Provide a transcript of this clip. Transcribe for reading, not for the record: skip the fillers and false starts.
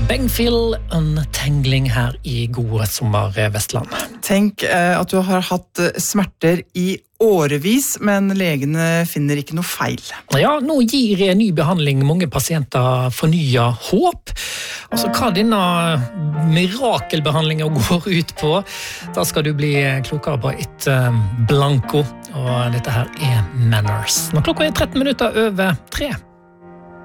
Bengfield Untangling her i gode sommer Vestland. Tenk at du har hatt smerter i årevis, men legene finner ikke noe feil. Ja, nå gir ny behandling mange pasienter fornyet håp. Altså hva denne mirakelbehandlingen går ut på, da skal du bli klokere på et Blanco, og dette her Manners. Når klokka 13 minutter over 3.